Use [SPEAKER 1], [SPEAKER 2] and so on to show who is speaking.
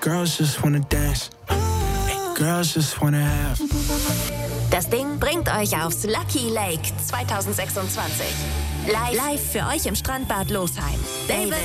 [SPEAKER 1] Girls just wanna dance. Girls just wanna have.
[SPEAKER 2] Das Ding bringt euch aufs Lucky Lake 2026. Live für euch im Strandbad Losheim. David